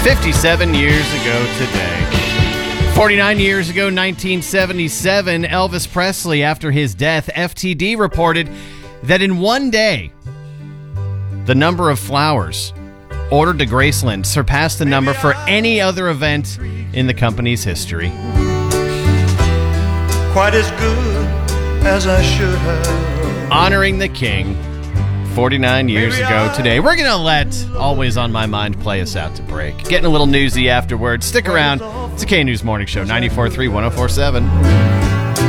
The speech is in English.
57 years ago today. 49 years ago, 1977, Elvis Presley, after his death, FTD reported that in one day, the number of flowers ordered to Graceland surpassed the number for any other event in the company's history. Quite as good as I should have. Honoring the king 49 years ago today. We're going to let Always on My Mind play us out to break. Getting a little newsy afterwards. Stick around. It's a K News Morning Show, 94.3, 104.7.